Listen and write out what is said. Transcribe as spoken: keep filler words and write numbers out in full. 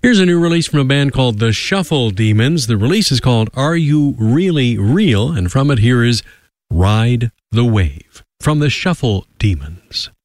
Here's a new release from a band called the Shuffle Demons. The release is called Are You Really Real? And from it, here is Ride the Wave from the Shuffle Demons.